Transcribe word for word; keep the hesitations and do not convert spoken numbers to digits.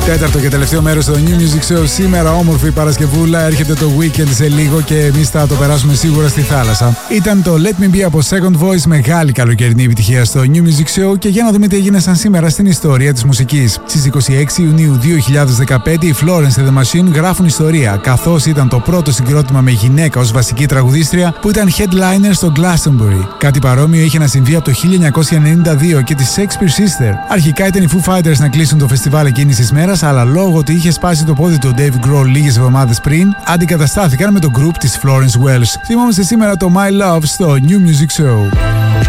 Τέταρτο και τελευταίο μέρος στο New Music Show. Σήμερα όμορφη Παρασκευούλα. Έρχεται το weekend σε λίγο και εμείς θα το περάσουμε σίγουρα στη θάλασσα. Ήταν το Let Me Be από Second Voice, μεγάλη καλοκαιρινή επιτυχία στο New Music Show. Και για να δούμε τι έγινε σαν σήμερα στην ιστορία της μουσικής. Στις είκοσι έξι Ιουνίου δύο χιλιάδες δεκαπέντε οι Florence and the Machine γράφουν ιστορία, καθώς ήταν το πρώτο συγκρότημα με γυναίκα ως βασική τραγουδίστρια που ήταν headliner στο Glastonbury. Κάτι παρόμοιο είχε να συμβεί από το χίλια εννιακόσια ενενήντα δύο και τη Shakespeare Sister. Αρχικά ήταν οι Foo Fighters να κλείσουν το φεστιβάλ εκείνης της μέρας, αλλά λόγω ότι είχε σπάσει το πόδι του Dave Grohl λίγες εβδομάδες πριν, αντικαταστάθηκαν με το group της Florence Welch. Θυμόμαστε σήμερα το My Love στο New Music Show.